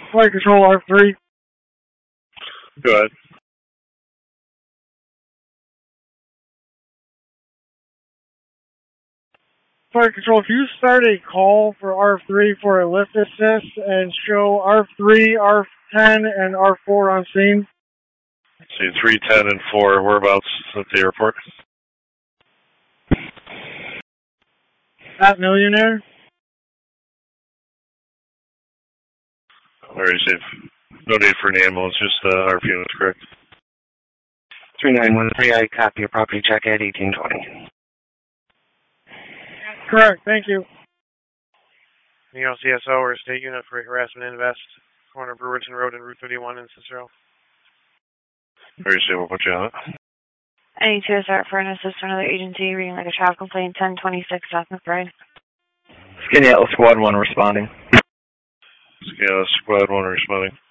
Flight Control R3. Go ahead. Flight Control, if you start a call for R3 for a lift assist and show R3, R10, and R4 on scene. See, 3, 10, and 4, whereabouts at the airport? At Millionaire. Very safe. No need for an ambulance, just RF units, correct? 3913, I copy your property check at 1820. Correct, thank you. Neo CSO or state unit for harassment invest, corner Brewerton Road and Route 51 in Cicero. Very safe, we'll put you on it. I need to start for an assist to another agency reading like a traffic complaint, 1026 South McBride. Skinny Atlas Squad 1 responding. Skinny Atlas Squad 1 responding.